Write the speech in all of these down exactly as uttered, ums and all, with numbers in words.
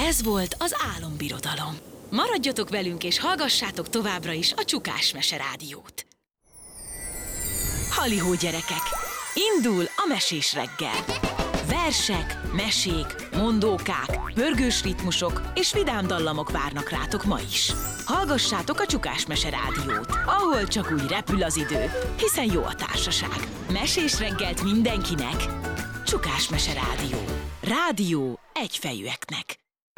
Ez volt az Álombirodalom. Maradjatok velünk és hallgassátok továbbra is a Csukás Mese Rádiót. Halihó gyerekek! Indul a mesés reggel! Versek, mesék, mondókák, pörgős ritmusok és vidám dallamok várnak rátok ma is. Hallgassátok a Csukás Mese Rádiót, ahol csak úgy repül az idő, hiszen jó a társaság. Mesés reggelt mindenkinek! Csukás Mese Rádió. Rádió egyfejűeknek.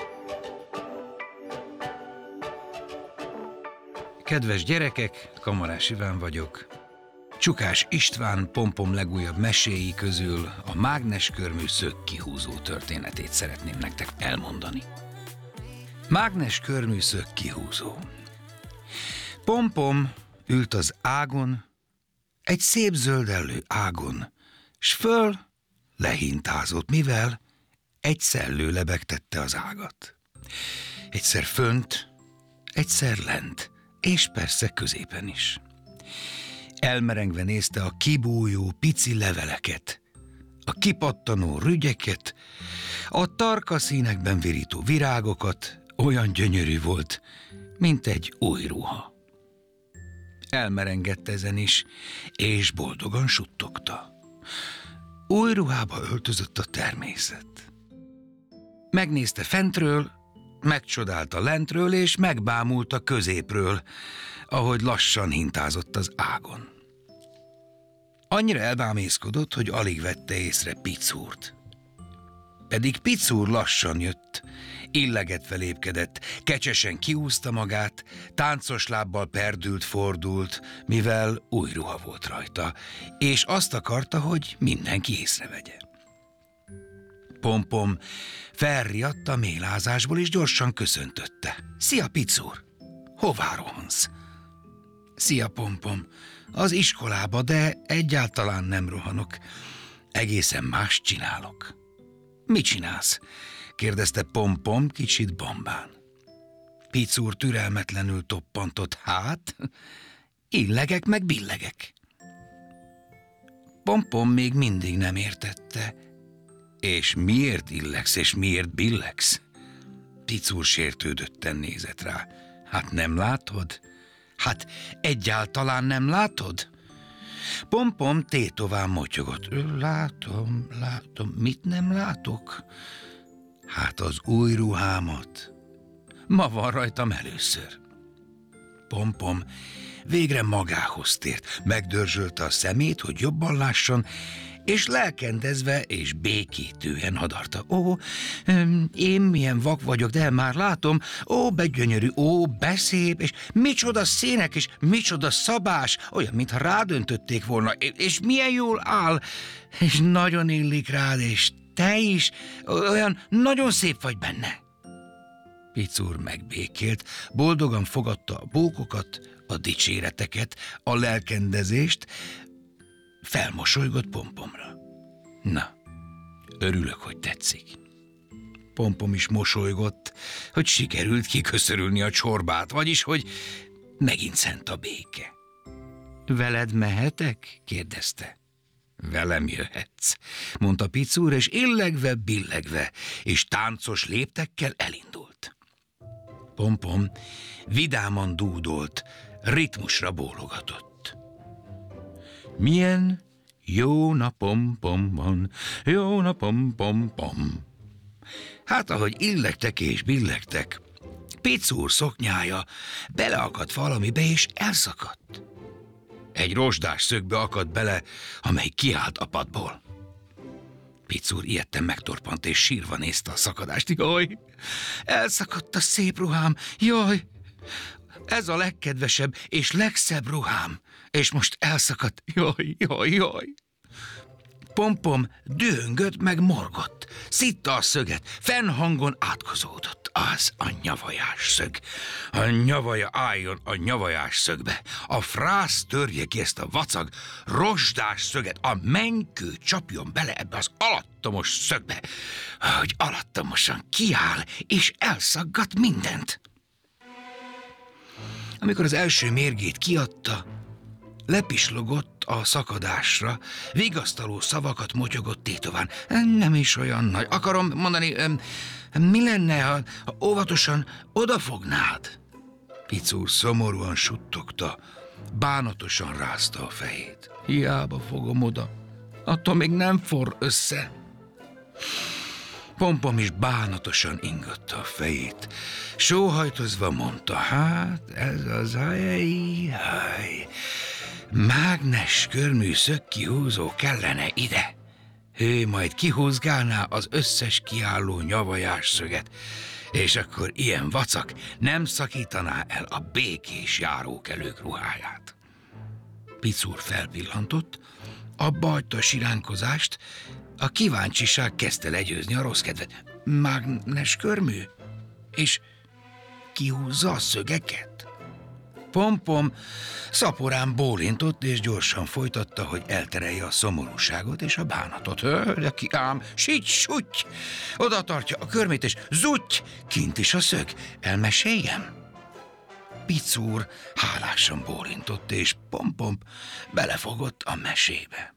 Kedves gyerekek, Kamarás Iván vagyok. Csukás István Pompom legújabb meséi közül a mágneskörmű szögkihúzó történetét szeretném nektek elmondani. Mágneskörmű szögkihúzó. Pompom ült az ágon, egy szép zöldellő ágon, s föl lehintázott, mivel egy szellő lebegtette az ágat. Egyszer fönt, egyszer lent, és persze középen is. Elmerengve nézte a kibújó pici leveleket, a kipattanó rügyeket, a tarka színekben virító virágokat, olyan gyönyörű volt, mint egy új ruha. Elmerengett ezen is, és boldogan suttogta. Új ruhába öltözött a természet. Megnézte fentről, megcsodálta lentről, és megbámulta középről, ahogy lassan hintázott az ágon. Annyira elbámészkodott, hogy alig vette észre Picúrt. Pedig Picúr lassan jött, illegetve lépkedett, kecsesen kiúzta magát, táncos lábbal perdült, fordult, mivel új ruha volt rajta, és azt akarta, hogy mindenki észrevegye. Pompom felriadt a mélázásból, és gyorsan köszöntötte. Szia, Picúr! Hová rohansz? Szia, Pompom! Az iskolába, de egyáltalán nem rohanok. Egészen más csinálok. Mit csinálsz? Kérdezte Pompom kicsit bombán. Picúr türelmetlenül toppantott. Hát, illegek meg billegek. Pompom még mindig nem értette. És miért illegsz, és miért billegsz? Picúr sértődötten nézett rá. Hát nem látod? Hát egyáltalán nem látod? Pompom tétován motyogott. Látom, látom, mit nem látok? Hát az új ruhámat. Ma van rajtam először. Pompom végre magához tért, megdörzsölte a szemét, hogy jobban lásson, és lelkendezve és békítően hadarta. Ó, én milyen vak vagyok, de már látom, ó, begyönyörű, ó, beszép, és micsoda színek, és micsoda szabás, olyan, mintha rádöntötték volna, és milyen jól áll, és nagyon illik rád, és te is, olyan nagyon szép vagy benne. Picúr megbékélt, boldogan fogadta a bókokat, a dicséreteket, a lelkendezést, felmosolygott Pompomra. Na, örülök, hogy tetszik. Pompom is mosolygott, hogy sikerült kiköszörülni a csorbát, vagyis, hogy megint szent a béke. Veled mehetek? Kérdezte. Velem jöhetsz, mondta Picúr, és illegve, billegve, és táncos léptekkel elindult. Pompom vidáman dúdolt, ritmusra bólogatott. Milyen jó napom, pom, van, jó napom, pom, pom. Hát, ahogy illegtek és billegtek, Picúr szoknyája beleakadt valamibe, és elszakadt. Egy rozsdás szögbe akadt bele, amely kiállt a padból. Picúr ijedten megtorpant, és sírva nézte a szakadást. Jaj, elszakadt a szép ruhám, jaj, ez a legkedvesebb és legszebb ruhám, és most elszakadt, jaj, jaj, jaj. Pompom dühöngött, meg morgott, szitta a szöget, fennhangon átkozódott. Az a nyavajás szög. A nyavaja álljon a nyavajás szögbe. A frász törje ki ezt a vacag, rozsdás szöget. A mennykő csapjon bele ebbe az alattomos szögbe, hogy alattomosan kiáll, és elszaggat mindent. Amikor az első mérgét kiadta, lepislogott a szakadásra, vigasztaló szavakat motyogott tétován. Nem is olyan nagy. Akarom mondani, Mi lenne, ha, ha óvatosan odafognád? Picúr szomorúan suttogta, bánatosan rázta a fejét. Hiába fogom oda, attól még nem forr össze. Pompom is bánatosan ingatta a fejét. Sóhajtozva mondta, hát ez az ajaj, mágnes körmű szögkihúzó kellene ide. Ő majd kihúzgálná az összes kiálló nyavajás szöget, és akkor ilyen vacak nem szakítaná el a békés járókelők ruháját. Picúr felpillantott, abba hagyta a siránkozást, a kíváncsiság kezdte legyőzni a rossz kedvet. Mágnes körmű? És kihúzza a szögeket? Pompom szaporán bólintott, és gyorsan folytatta, hogy elterelje a szomorúságot és a bánatot. Aki ám, sígy, suty! Oda tartja a körmét, és zutty! Kint is a szög. Elmeséljem? Picúr hálásan bólintott, és Pompom belefogott a mesébe.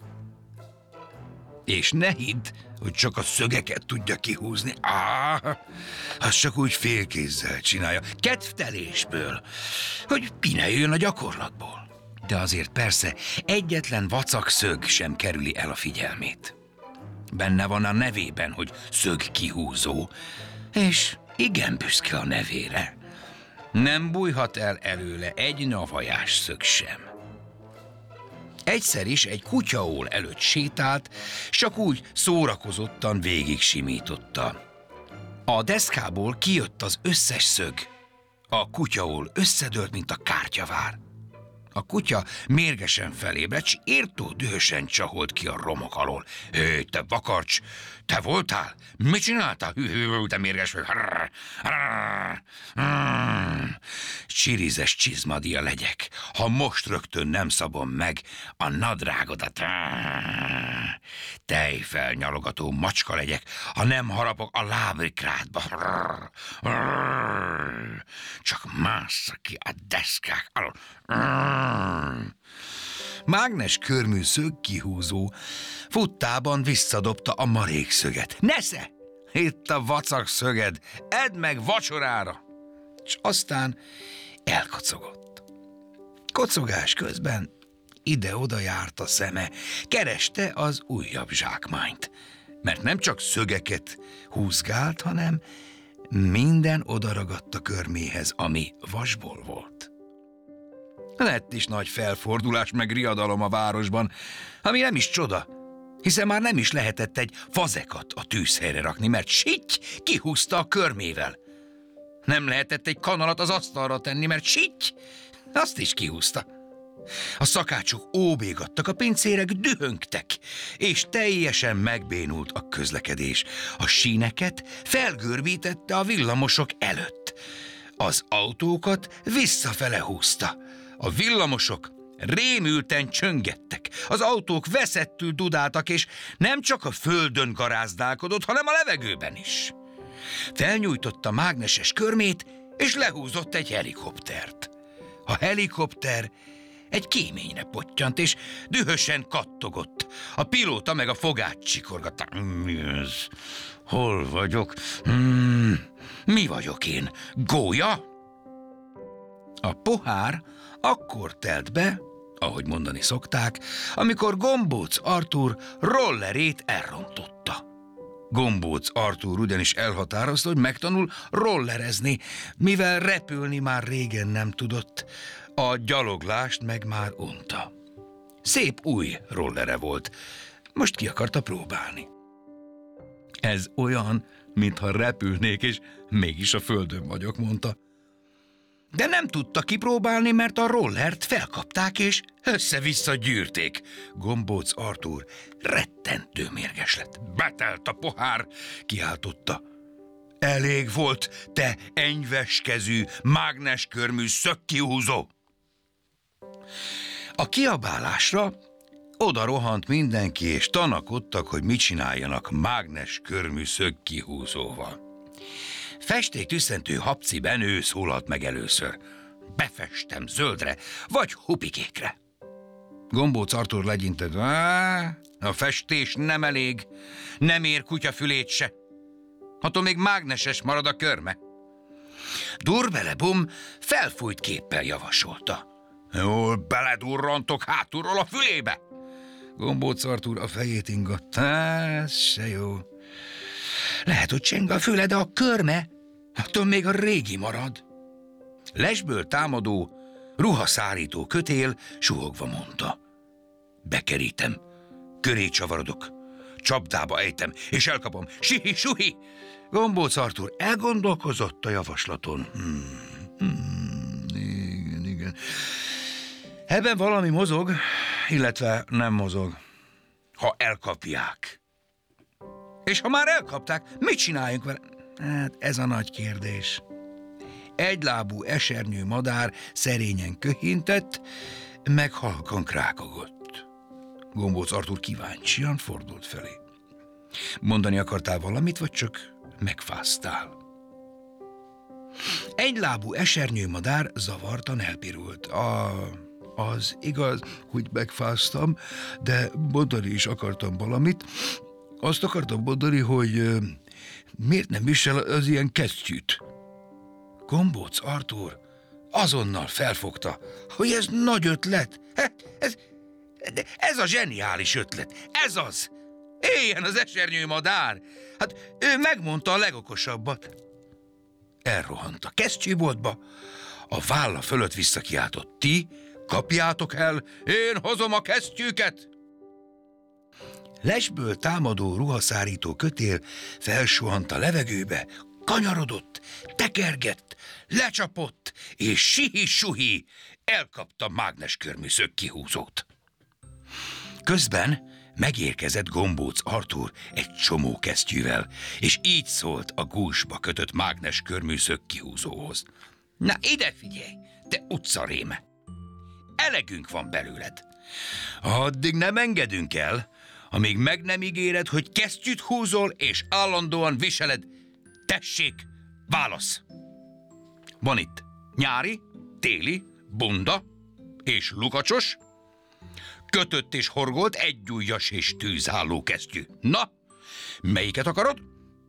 És ne hidd, hogy csak a szögeket tudja kihúzni. Á, azt csak úgy félkézzel csinálja, kedvtelésből, hogy pineljön a gyakorlatból. De azért persze egyetlen vacak szög sem kerüli el a figyelmét. Benne van a nevében, hogy szögkihúzó, és igen büszke a nevére. Nem bújhat el előle egy nyavajás szög sem. Egyszer is egy kutyaól előtt sétált, s csak úgy szórakozottan végig simította. A deszkából kijött az összes szög. A kutyaól összedőlt, mint a kártyavár. A kutya mérgesen felébredt, s írtó dühösen csaholt ki a romok alól. Hé, te vakarcs, te voltál? Mit csináltál? Hű, hű, te mérges vagy. Csirizes csizmadia legyek, ha most rögtön nem szabom meg a nadrágodat. Tejfelnyalogató macska legyek, ha nem harapok a lábrikrádba. Csak mássza ki a deszkák alól. Mágnes körmű szögkihúzó futtában visszadobta a marék szöget. Nesze! Itt a vacak szöged, edd meg vacsorára! És aztán elkocogott. Kocogás közben ide-oda járt a szeme, kereste az újabb zsákmányt, mert nem csak szögeket húzgált, hanem minden odaragadt a körméhez, ami vasból volt. Lett is nagy felfordulás meg riadalom a városban, ami nem is csoda, hiszen már nem is lehetett egy fazekat a tűzhelyre rakni, mert sitty kihúzta a körmével. Nem lehetett egy kanalat az asztalra tenni, mert sitty azt is kihúzta. A szakácsok óbégattak, a pincérek dühöngtek, és teljesen megbénult a közlekedés. A síneket felgörbítette a villamosok előtt. Az autókat visszafele húzta. A villamosok rémülten csöngettek, az autók veszettül dudáltak, és nem csak a földön garázdálkodott, hanem a levegőben is. Felnyújtotta mágneses körmét, és lehúzott egy helikoptert. A helikopter egy kéményre pottyant, és dühösen kattogott. A pilóta meg a fogát csikorgatta. Mi ez? Hol vagyok? Hmm, mi vagyok én? Gólya? A pohár akkor telt be, ahogy mondani szokták, amikor Gombóc Artúr rollerét elrontotta. Gombóc Artúr ugyanis elhatározta, hogy megtanul rollerezni, mivel repülni már régen nem tudott, a gyaloglást meg már unta. Szép új rollere volt, most ki akarta próbálni. Ez olyan, mintha repülnék, és mégis a földön vagyok, mondta. De nem tudta kipróbálni, mert a rollert felkapták, és össze-vissza gyűrték. Gombóc Artúr rettentő mérges lett. Betelt a pohár, kiáltotta. Elég volt, te enyveskezű, mágneskörmű szögkihúzó! A kiabálásra oda rohant mindenki, és tanakodtak, hogy mit csináljanak mágneskörmű szögkihúzóval. Festéktüsszentő Habci Benő szólalt meg először. Befestem zöldre, vagy hupikékre. Gombóc Artúr legyintett. A festés nem elég, nem ér kutyafülét se. Attól még mágneses marad a körme. Durbele-bum felfújt képpel javasolta. Jól beledurrantok hátulról a fülébe. Gombóc Artúr a fejét ingatta. Ez se jó. Lehet, hogy cseng a füle, de a körme, attól még a régi marad. Lesből támadó, ruhaszárító kötél suhogva mondta. Bekerítem, köré csavarodok, csapdába ejtem, és elkapom. Sihi, suhi! Gombóc Artúr elgondolkozott a javaslaton. Hmm, hmm, igen, igen. Ebben valami mozog, illetve nem mozog. Ha elkapják. És ha már elkapták, mit csináljunk vele? Hát ez a nagy kérdés. Egylábú esernyő madár szerényen köhintett, meg halkan krákogott. Gombóc Artúr kíváncsian fordult felé. Mondani akartál valamit, vagy csak megfáztál? Egylábú esernyő madár zavartan elpirult. A, az igaz, hogy megfáztam, de mondani is akartam valamit. Azt akartam mondani, hogy miért nem visel az ilyen kesztyűt? Gombóc Artúr azonnal felfogta, hogy ez nagy ötlet. Ez, ez a zseniális ötlet. Ez az. Éljen az esernyő madár. Hát ő megmondta a legokosabbat. Elrohant a kesztyűboltba, a válla fölött visszakiáltott. Ti kapjátok el, én hozom a kesztyűket. Lesből támadó ruhaszárító kötél felsuhant a levegőbe, kanyarodott, tekergett, lecsapott, és sihi-suhi elkapta mágneskörmű szökkihúzót. Közben megérkezett Gombóc Artúr egy csomó kesztyűvel, és így szólt a gúzsba kötött mágneskörmű szökkihúzóhoz. Na ide figyelj, te utcaréme! Elegünk van belőled. Addig nem engedünk el, amíg meg nem ígéred, hogy kesztyűt húzol, és állandóan viseled. Tessék, válasz! Van itt nyári, téli, bunda és lukacsos, kötött és horgolt, egyujjas és tűzálló kesztyű. Na, melyiket akarod?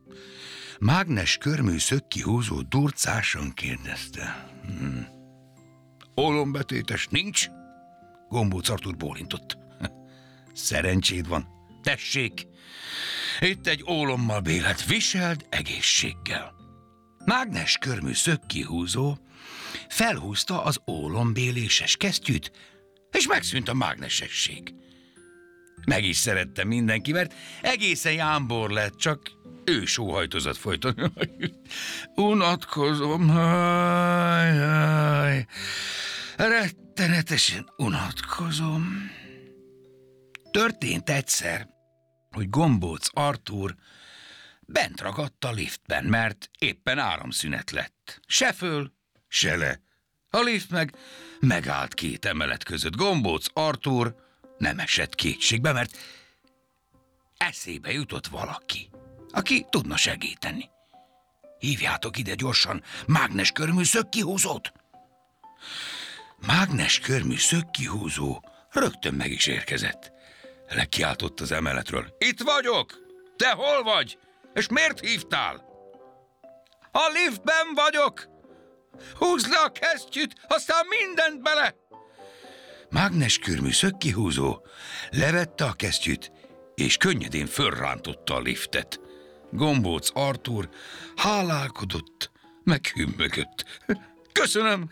Mágnes körmű szökkihúzó durcásan kérdezte. Hmm. Ólombetétes nincs? Gombóc Artúr bólintott. Szerencséd van. Tessék, itt egy ólommal bélet, viseld egészséggel. Mágnes körmű szökkihúzó felhúzta az ólombéléses kesztyűt, és megszűnt a mágnesesség. Meg is szerette mindenki, mert egészen jámbor lett, csak ő sóhajtozott folyton. Unatkozom, haj, haj. Rettenetesen unatkozom. Történt egyszer, hogy Gombóc Artúr bent ragadt a liftben, mert éppen áramszünet lett. Se föl, se le. A lift meg megállt két emelet között. Gombóc Artúr nem esett kétségbe, mert eszébe jutott valaki, aki tudna segíteni. Hívjátok ide gyorsan mágneskörmű szökkihúzót! Mágneskörmű szökkihúzó rögtön meg is érkezett. Lekiáltott az emeletről. Itt vagyok! Te hol vagy? És miért hívtál? A liftben vagyok! Húzd le a kesztyűt, aztán mindent bele! Mágneskörmű szökkihúzó levette a kesztyűt, és könnyedén fölrántotta a liftet. Gombóc Artúr hálálkodott, meg hümmögött. Köszönöm!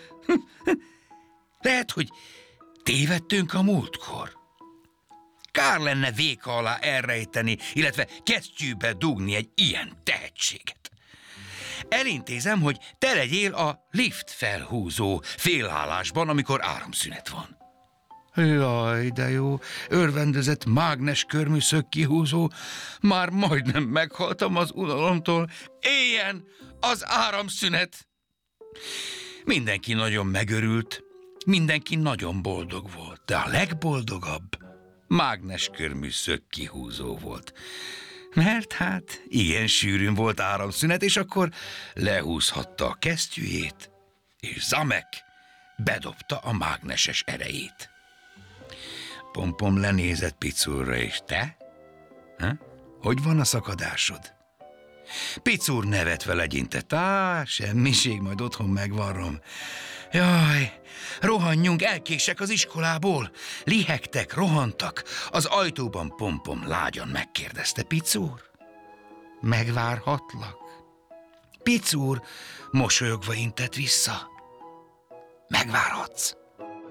Lehet, hogy tévedtünk a múltkor. Kár lenne véka alá elrejteni, illetve kesztyűbe dugni egy ilyen tehetséget. Elintézem, hogy te legyél a lift felhúzó félállásban, amikor áramszünet van. Jaj, de jó, örvendezett mágneskörmű szökkihúzó, már majdnem meghaltam az unalomtól. Éljen az áramszünet! Mindenki nagyon megörült, mindenki nagyon boldog volt, de a legboldogabb mágneskörmű szökkihúzó volt. Mert hát igen sűrűn volt áramszünet, és akkor lehúzhatta a kesztyűjét, és Zamek bedobta a mágneses erejét. Pompom lenézett Picurra, és te? Ha? Hogy van a szakadásod? Picúr nevetve legyintett. Á, semmiség, majd otthon megvarrom. Jaj, rohanjunk, elkések az iskolából. Lihegtek, rohantak. Az ajtóban Pompom lágyan megkérdezte: Picúr, megvárhatlak? Picúr mosolyogva intett vissza: megvárhatsz.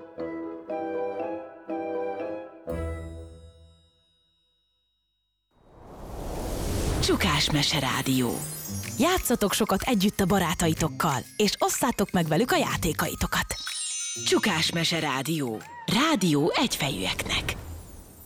Csukás Meserádió. Játszatok sokat együtt a barátaitokkal, és osszátok meg velük a játékaitokat. Csukás Meserádió. Rádió egyfejűeknek.